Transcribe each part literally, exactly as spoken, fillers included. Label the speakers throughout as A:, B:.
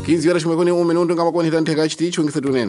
A: quinze horas chumekoni um minuto ngama koni tanteka chiti chungisa tunene.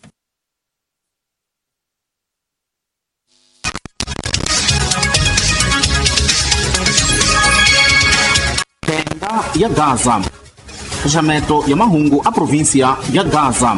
B: Tenda ya Gaza. Jamento ya mahungu a província ya Gaza.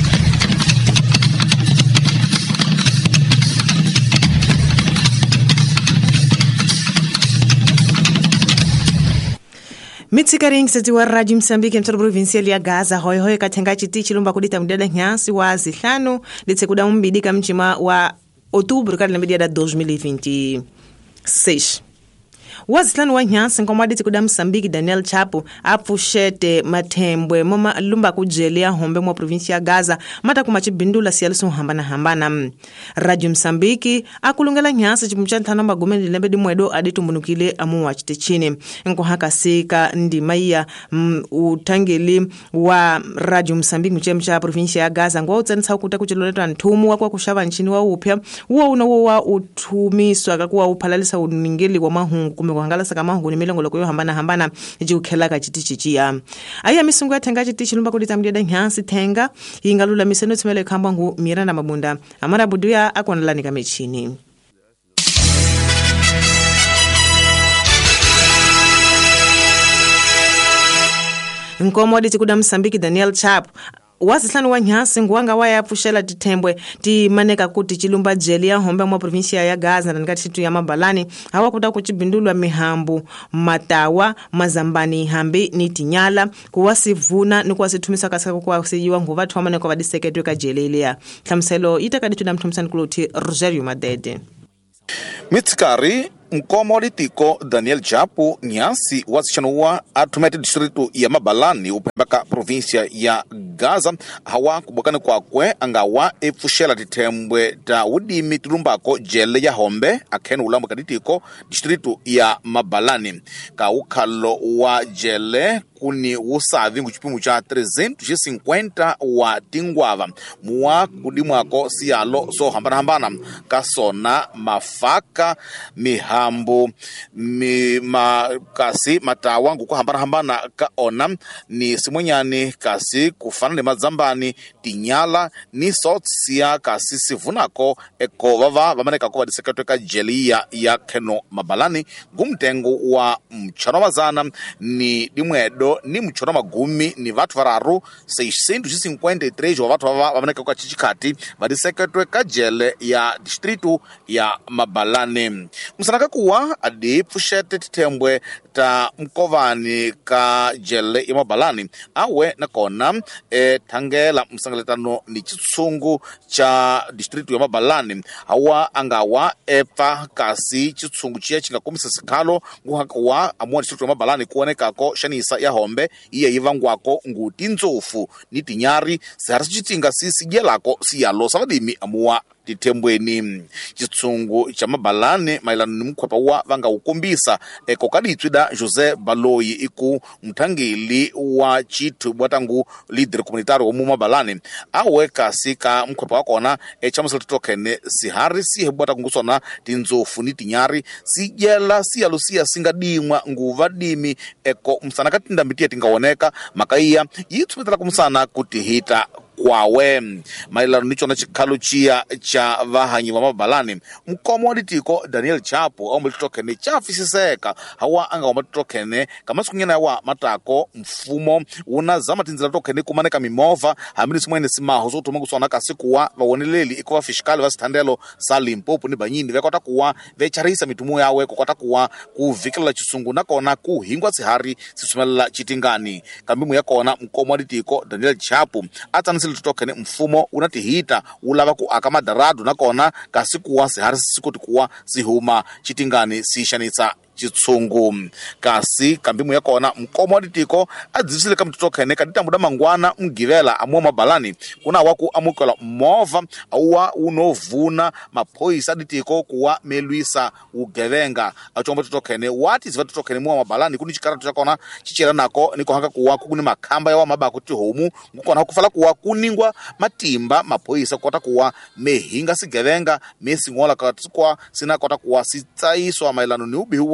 C: Mitsikaring sati wa Radio Msambiki mtoro provincial ya Gaza hoi hoi katenga chiti chilumba kudita mdada nyasi wa zihlanu litse kuda umbidika mchima wa outubro kada na da dois mil e vinte e seis. Wazihlanu wa nyasi nkomwadi kuda Msambiki Daniel Chapo apushete matembwe moma lumba kujelea hombe mwa provincia ya Gaza mata kumachibindula siyalusu hambana hambana. Radio Msambiki akulungela nyasi chipumchantana magomeni lembedi mwedo aditu mpunukile amu wachite chini. Nko haka sika ndi maiya m, utangeli wa Radio Msambiki mchemcha provincia ya Gaza ngwa utsanisa ukuta kuchiloleta ntumu wakwa kushava nchini wa upya uwa unawo wa utumiswa kakuwa upalalisa uningeli wa mahungu kume kuhangalasa kama mahungu ni milongo loko yo hambana hambana jikukela kachiti chichia. Aya misungu ya tenga chiti chilumba kudita mdida nyansi tenga ingalula miseno tumele kamba ngu Miranda Mabunda amara buduya akwanalani kamechini. Nkomwadi tikuda Msambiki Daniel Chapo wazihlanu wa nyasi nguwanga waya pushela titembwe ti maneka kuti chilumba jelia hombe mwa provincia ya Gaza ngati chitu ya mabalani hawa kuta kuchibindulwa mihambu matawa mazambani hambi ni tinyala kuwasivuna ni kuwasitumisa kasaka kwa sijiwa nguva tuwa maneka wadiseketwe ka jelelea kamselo itakaditu na mtumsani kuloti Rogerio Madede.
D: Mitsikari mkomo litiko Daniel Chapo nyasi wazishanua atumete distritu ya mabalani upembaka provincia ya Gaza hawa kubukane kwa kwe angawa efushela titembwe ta udimi tulumbako jele ya hombe akenu ulamu kaditiko distritu ya mabalani ka ukalo wa jele kuni usavi nguchipimu cha trezentos e cinquenta wa tingwava muwa kudimwako siyalo so hambana hambana kasona mafaka mihambo mi makasi matawa nguko hambana hambana ka ona ni simwenyani kasi kufana ni mazambani tinyala ni sotsia kasi sivunako eko vava vamaneka ko vadisekatwe ka jelia ya keno mabalani gumtengo wa mchano mazana ni dimwedo ni mchona magumi ni vatu vararu seiscentos e cinquenta e três wa vatu vava vamaneka kwa chichikati vadisekatwe ka jele ya distritu ya mabalani. Msanaka kuwa adi pushete titembwe ta mkovani ka jele ya mabalani awe na kona e, tangela msangaletano ni chitsungu cha distritu ya mabalani hawa angawa epa kasi chitsungu chia chinga kumisa sikalo nguhakawa amuwa distritu ya mabalani kuoneka ko shanisa ya hombe iya ivangwako nguti nzofu ni tinyari siharasi chitinga sisi gelako siyalo savadimi amuwa titembweni. Chitsungu cha mabalani mailano ni mkwepa wa vanga ukumbisa eko kaditwida Jose Baloyi iku mtangili wa chitu watangu lideri komunitari wa mabalani awe kasika mkwepa wakona e chamusla tutokene sihari sihe watangu ngusona tinzofu ni tinyari sijela siyalusia singa dimwa nguva dimi eko msana katinda mbitia tingaoneka makaiya yitumitala kumsana kutihita kwawe mailano nicho na chikalu chia cha vahanyi wa mabalani mkomo waditiko Daniel Chapo au mlitokene chafisiseka hawa anga wa matokene kama sikunyena wa matako mfumo una zama tinzila tokene kumaneka mimova hamini simwene simaho zoto mungu suwana kasikuwa wawoneleli ikuwa fishkali wa standelo Salimpopo ni banyini vekota kuwa vecharisa mitumu yawe kukota kuwa kuvikila chisungu na kona kuhingwa sihari sisumela chitingani kambimu ya kona mkomo waditiko Daniel Chapo ata nisili tutokene mfumo unatihita ulava ku akamadaradu na kona kasikuwa sihari sikuti kuwa sihuma chitingani sishanisa chitsungu kasi kambimu ya kona mkomo waditiko adzivsile kama tutokene kadita muda mangwana mgivela amuwa mabalani kuna waku amukala mova awa unovuna mapoisa aditiko kuwa meluisa ugevenga achomba tutokene wati ziva tutokene muwa mabalani kuni chikara tutakona chichira nako niko hanga kuwa kuni makamba ya wa mabaku tihomu mkona kufala kuwa kuningwa matimba mapoisa kota kuwa mehinga sigevenga mesi ngola kwa sina kota kuwa sitaiso wa mailano ni ubi huwa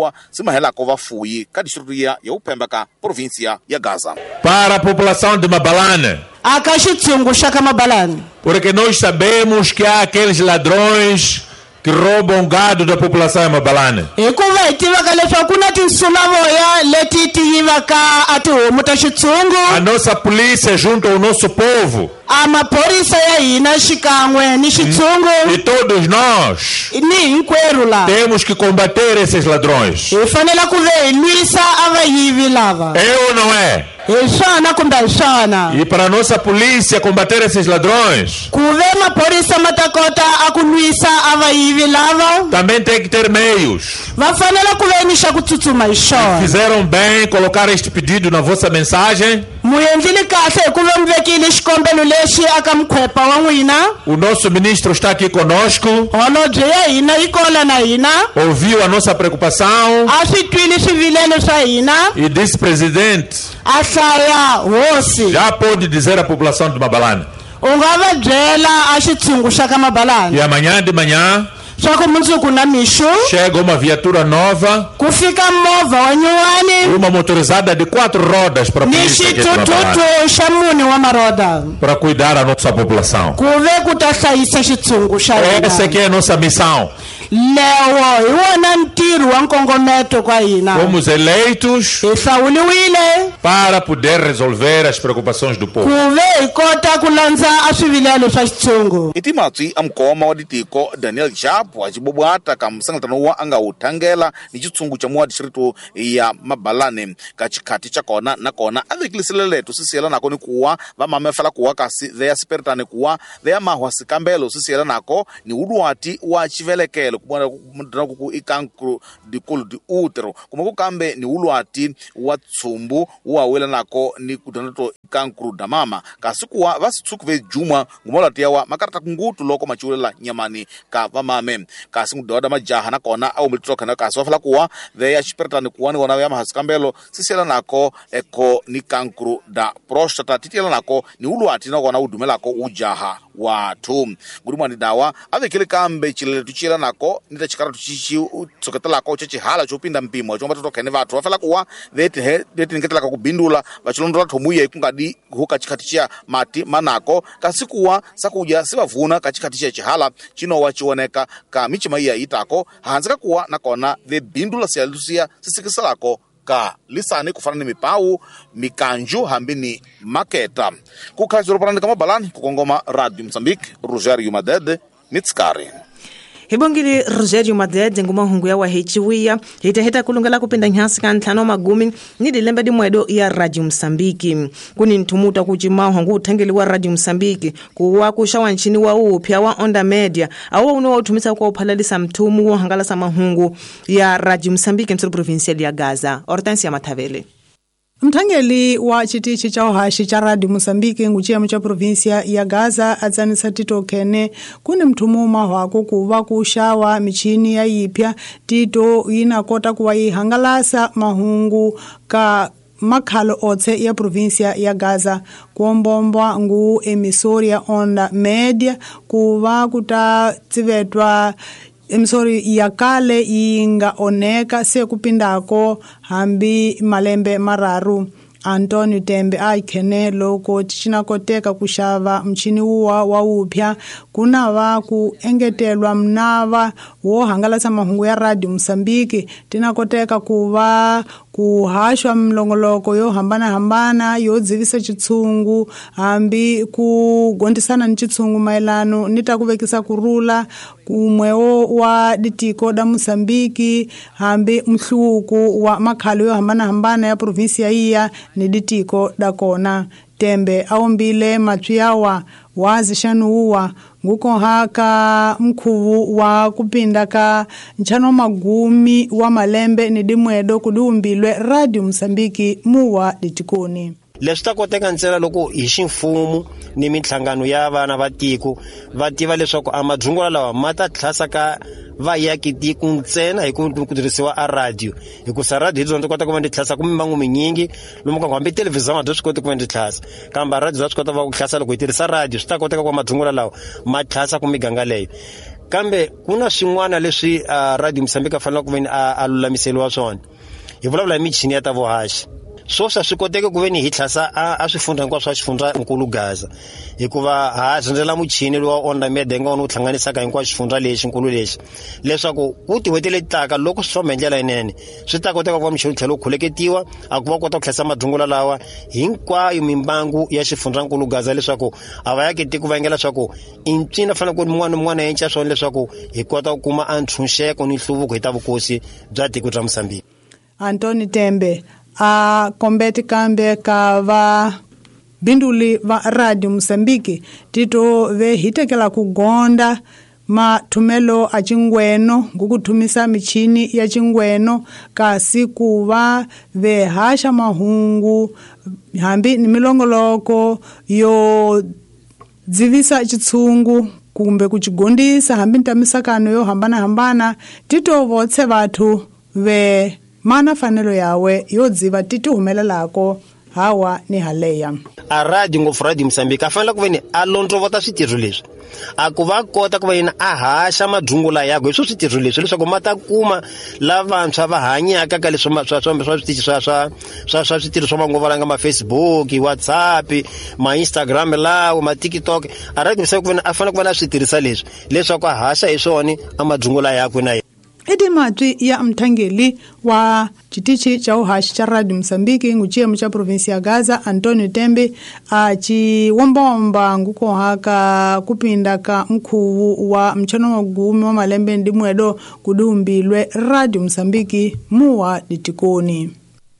D: kuwa simahelako vafuyi ka distrito ya upemba ka província ya Gaza.
E: Para a população de Mabalane,
F: aka xitsungu xa ka Mabalane,
E: porque nós sabemos que há aqueles ladrões que roubam gado da população de Mabalane.
F: hikuva hi tivaka leswaku ku na tinsulavoya leti ti yivaka a tihomu ta xitsungu.
E: A nossa polícia junto ao nosso povo
F: a maphorisa ya hina xikan'we ni xitsungu
E: e todos nós
F: ni hinkwerhu la
E: temos que combater esses ladrões.
F: hi fanele ku ve hi lwisa a vayivi lava.
E: É ou não é?
F: Hi swona kumbe hi swona.
E: E para a nossa polícia combater esses ladrões,
F: ku ve maphorisa ma ta kota a ku lwisa a vayivi lava,
E: também tem que ter meios.
F: va fanele ku ve ni xa ku tsutsuma hi xona.
E: Fizeram bem colocar este pedido na vossa mensagem.
F: Muendlile kahle hikuva mi vekile xikombelo lexi aka mukhwepa wa n'wina.
E: O nosso ministro está aqui conosco,
F: Holobye ya hina yi kola na hina,
E: ouviu a nossa preocupação
F: a swi twile swivilelo swa hina,
E: e disse, presidente,
F: a hlaya hosi.
E: já pode dizer à população de Mabalane
F: U nga va byela a xitshungu xa ka
E: que
F: Mabalane
E: amanhã de manhã
F: swa ku mundzuku na mixo
E: chega uma viatura nova,
F: ku fika movha wa nyuwani
E: uma motorizada de quatro rodas para a
F: ni
E: polícia aqui de Mabalane,
F: xithuthuthu xa mune wa maroda
E: para cuidar da nossa população.
F: ku ve ku ta hlayisa xitshungu xa
E: Essa
F: hina.
E: aqui é a nossa missão.
F: Lewo hi wona ntirho wa nkongometo kwa hina.
E: Fomos eleitos
F: Hi hlawuliwile
E: para poder resolver as preocupações do
F: ku
E: povo.
F: ve hi kota ku landza a swivilelo swa xitshungu.
D: Iti matswi a mukoma wa ditiko Daniel Japu a cibobwata ka msangatano wa anga uthangela ni chitsungu cha muwa distrito ya Mabalane ka chikhati cha kona na kona a vekiliseleto sisiyela nako ni kuwa va mamefela kuwa kasi veya spiritane kuwa veya mahwa sikambelo sisiyela nako ni uluwati wa chivelekelo kubona ku ikankru dikulu di utero kuma ku kambe ni uluwati wa tsumbu wa wela nako ni kudonato ikankru da mama kasi kuwa vasitsuku ve juma ngumolati yawa makarata kungutu loko machulela nyamani ka vamame kasi ngudoda majaha na kona au militoka na kasi wafala kuwa veya chiperetani kuwa ni wana veya mahasikambelo sisiyela nako eko ni kankru da prostata titiyela nako ni uluwati na kona udumelako ujaha watu nguri mwani dawa avekele kambe chilele tuchila nako nita chikara tuchichi tsoketela ko chihala chopinda mpimo chomba totokene vatu wafala kuwa veti he veti ngetela ko kubindula vachilondola thomuye kungadi huka chikatichia mati manako kasikuwa sakuja sivavuna kachikatichia chihala chino wachioneka ka michima iya itako hanzika kuwa nakona ve bindula sialusia sisikisalako ka lisani kufana ni mipau mikanju hambini maketa kukaziro parani kama Mabalane kukongoma Radio Mozambique Rogério Madede Mitskari
C: hibongile Rogério Madede nguma hungu ya wa hechiwia hitaheta kulungala kupenda nyasi ka ntlano magumi ni dilembe di mwedo ya Radio Mozambique kuni ntumuta kujima hungu utangeli wa Radio Mozambique kuwa kushawa nchini wa upya wa Onda Media awa uno wa utumisa kwa upalalisa mtumu wa hangala sama hungu ya Radio Mozambique msuru provincial ya Gaza. Hortensia Matavele.
G: Mthangeli wa chitichi cha uhashi cha Radio Mozambique nguchia mcha provinsia ya Gaza adzanisa tito kene kuni mtumuma wako kuwa kushawa michini ya ipya tito inakota kuwa ihangalasa mahungu ka makhalo otse ya provinsia ya Gaza kuombombwa ngu emisori ya Onda Media kuwa kutatsivetwa emisori ya kale inga oneka se kupindako hambi malembe mararu. Antonio Tembe aikene loko chinakoteka kushava mchini uwa wa upya kuna wa kuengetelwa mnava wo hangalasa mahungu ya Radio Mozambique tinakoteka kuwa kuhashwa mlongoloko yo hambana hambana yo dzivisa chitsungu hambi kugondisana nchitsungu mailano nitakuvekisa kurula kumweo wa ditiko da Mozambique hambi mhluku wa makhalo yo hambana hambana ya provinsia iya ni ditiko da kona. Tembe aombile matwiawa wazishanuwa nguko haka mkhuvu wa kupindaka nchano magumi wa malembe ni dimwedo kudiumbilwe Radio Mozambique muwa ditikoni.
H: Leswi ta koteka ntsena loko hi ximfumo ni mihlangano ya vana va tiko va tiva leswaku a madzungulo lawa ma ta tlhasa ka vaakitiko ntsena hi ku tirhisiwa a radio hikusa radio hi dyondzo kota ku va ndi tlhasa kumbe mangu minyingi lomu ka hambi televhizini byo swi kota ku va ndi tlhasa kambe radio bya swi kota va ku tlhasa loko hi tirhisa radio swi ta koteka ku madzungulo lawa ma tlhasa ku miganga leyi kambe kuna swin'wana leswi uh, Radio Mozambique fanele ku veni a, a lulamiseliwa swona. Hi vulavula hi michini ya ta vuhaxi. Swoswa swi koteke ku veni hi tlhasa a, a swifundza hinkwaswo swa xifundzankulu Gaza hikuva ha zindzela muchini lowa onda medenga wona wu hlanganisaka hinkwaswo xifundza lexi nkulu lexi leswaku ku tiwete leti taka loko swi famba hi ndlela yinene swi ta koteka ku va muchini wu tlhela wu khuleketiwa a ku va kota ku hlayisa madrungula lawa hinkwayo mimbangu ya xifundzankulu Gaza leswaku a va yaketi ku vangela leswaku incina fanele ku mun'wana na mun'wana yenca swona leswaku hi kota ku kuma antshunxeko ni nhluvuko hi ta vukosi bya tiko ra Mozambique.
G: Antoni Tembe a kombeti kambe ka va binduli va Radio Mozambique tito ve hitekela ku gonda mathumelo a cingweno ngukuthumisa michini ya cingweno kasi ku va ve haxa mahungu hambi ni milongoloko yo dzivisa xitshungu kumbe ku cigondisa hambi ntamisakano yo hambana-hambana tito votse vathu ve mana fanelo yawe yo dziva titi humelelako hawa ni haleya.
H: A radio ngopfu Radio Mozambique a fanele ku veni a londrovota switirho leswi a ku va kota ku va yena a haxa madrungula yakwe hi swo switirho leswi leswaku ma ta kuma lavantshwa va hanyaka ka leswi swa swa switichi swa swa swa swa switirho swa manguva langa ma Facebook, WhatsApp, ma Instagram lawo, ma TikTok. A Radio Mozambique ku veni a fanele ku va na switirhisa leswi leswaku a haxa hi swona a madrungula yakwe na
G: edi matwi ya mthangeli wa chitichi cha uhashi cha Radio Mozambique nguchie mcha provinsi ya Gaza Antoni Tembe a chi wombomba nguko haka kupinda ka mkhuvu wa mchano wa gumi wa malembe ndi mwedo kudumbilwe Radio Mozambique muwa ditikoni.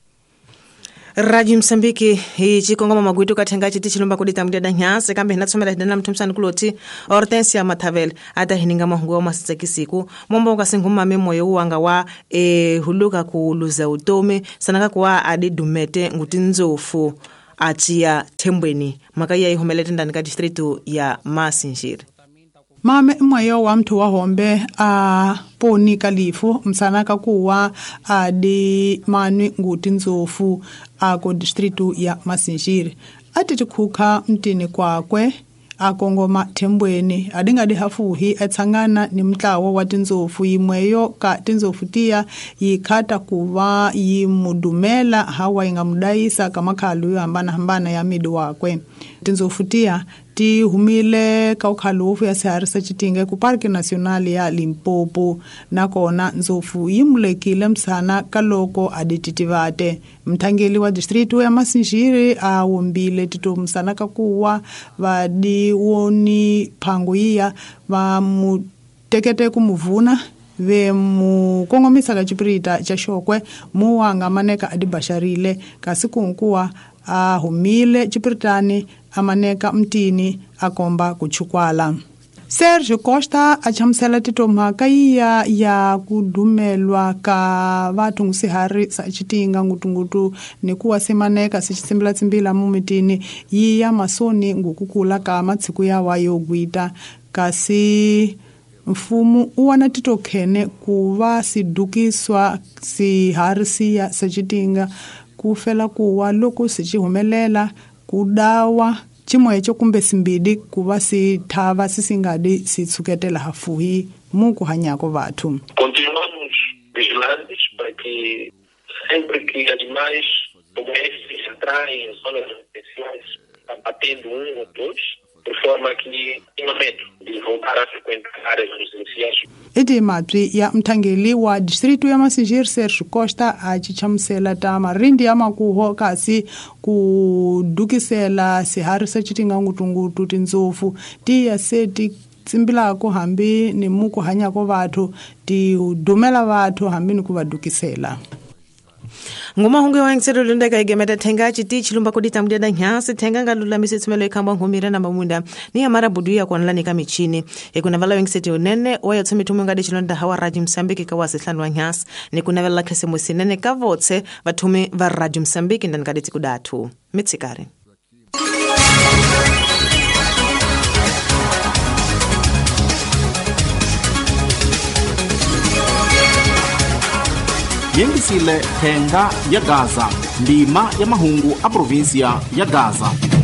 C: Radio Mozambique hi chikongoma magwitu kathenga chiti chilomba kudita mudeda nyase kambe hinatsomela hidana mthumsani kuloti Hortensia Mathavel ata hininga mahungu wa masitsekisiku momba ukasinguma memoyo uwanga wa e, huluka kuluza utome sanaka kuwa adi dumete nguti nzofu achia Thembweni makaya ihumelete ndani ka distritu ya Masinjiri.
G: Mame mwayo wa mtu wa hombe a poni kalifu msanaka kuwa adi manwi nguti nzofu a ko distritu ya Masinjiri ati tikhuka mtini kwakwe akongoma Thembweni adingadi hafuhi etsangana ni mtlawo wa tinzofu yimweyo ka tinzofu tia yikhata kuva yimudumela hawa ingamudayisa kamakhalu yo hambana hambana ya midi wakwe tinzofu tia ti humile ka ukhalufu ya siharisa chitinge ku Parki National ya Limpopo nakona nzofu yimulekile msana kaloko adititivate mthangeli wa district ya Masinjiri a wombile tito msana kakuwa vadi woni phango iya va mutekete kumuvuna ve mukongomisa ka chipirita cha xokwe muwanga maneka adibasharile kasi kunkuwa a humile chipiritani amaneka mtini akomba kuchukwala. Sergio Costa achamsela tito mhaka iya ya kudumelwa ka vatu ngusihari sa chitinga ngutungutu ni kuwa simaneka sichisimbila tsimbila mumitini iya masoni ngukukula ka matsiku ya wayo gwita kasi mfumu uwana tito kene kuva sidukiswa siharisiya sa chitinga kufela kuwa loko sichihumelela kudawa chimwe cho kumbe simbidi kuva si thava sisingadi sitsuketela hafuhi muku hanyako vathu.
I: Continuamos vigilantes para que sempre que animais como estes entrarem em zonas residenciais abatendo um ou dois, de forma que tenha medo de voltar a frequentar áreas residenciais.
G: Edi matri ya mthangeli wa distritu ya Masinjiri Sergio Costa achichamsela ta marindi ya makuho kasi kudukisela siharisa chitinga ngutungutu tinzofu ti ya seti tsimbilako hambi ni muku hanyako vathu ti dumela vathu hambi ni kuvadukisela.
C: Nguma hungu wa ngsedo lundeka igemeta tenga chiti chilumba kudita mdeda nyasi tenga ngalula misitsimelo ikamba ngumira na mamunda ni ya mara budu ya kwa nlani kamichini ikuna vala wengseti unene waya tsumi tumungade chilonda hawa Radio Mozambique kawasi hlanu wa nyasi ni kuna vala kese musinene kavotse vatumi va Radio Mozambique ndani kadeti kudatu mitsikari.
B: Yengisile thenga ya Gaza ndima ya mahungu a provinsia ya Gaza.